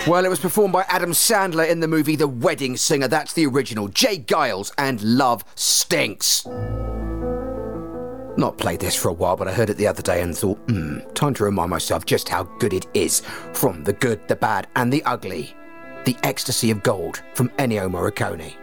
Well, it was performed by Adam Sandler in the movie The Wedding Singer. That's the original. Jay Giles and Love Stinks. Not played this for a while, but I heard it the other day and thought, time to remind myself just how good it is. From the good, the bad and the ugly. The Ecstasy of Gold from Ennio Morricone.